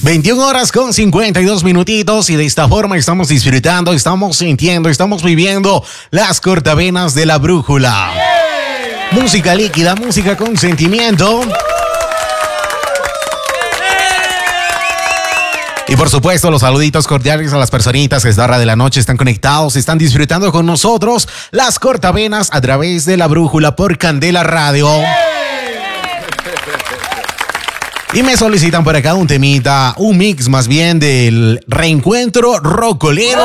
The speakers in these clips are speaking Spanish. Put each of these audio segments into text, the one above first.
21 horas con 52 minutitos y de esta forma estamos disfrutando, estamos sintiendo, estamos viviendo las cortavenas de la brújula. Música líquida, música con sentimiento. Y por supuesto, los saluditos cordiales a las personitas que a esta hora de la noche están conectados, están disfrutando con nosotros las cortavenas a través de la brújula por Candela Radio. Y me solicitan por acá un temita, un mix más bien del reencuentro rocolero.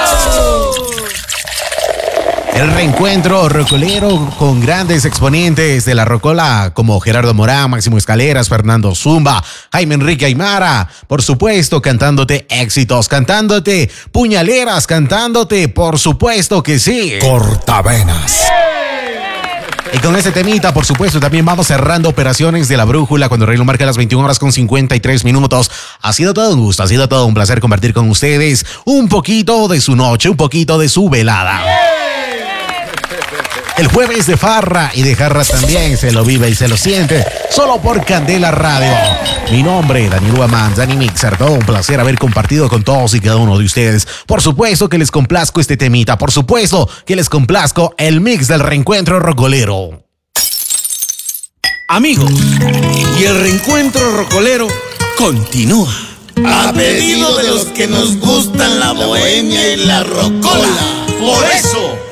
El reencuentro rocolero con grandes exponentes de la rocola como Gerardo Morán, Máximo Escaleras, Fernando Zumba, Jaime Enrique Aymara, por supuesto cantándote éxitos, cantándote puñaleras, cantándote, por supuesto que sí, cortavenas. Y con este temita, por supuesto, también vamos cerrando operaciones de la brújula cuando el reloj marca las 21 horas con 53 minutos. Ha sido todo un gusto, ha sido todo un placer compartir con ustedes un poquito de su noche, un poquito de su velada. El jueves de farra y de jarra también se lo vive y se lo siente solo por Candela Radio. Mi nombre, Daniel Guamán, Dani Mixer. Todo un placer haber compartido con todos y cada uno de ustedes. Por supuesto que les complazco este temita. Por supuesto que les complazco el mix del reencuentro rocolero. Amigos, y el reencuentro rocolero continúa. A pedido de los que nos gustan la bohemia y la rocola. Por eso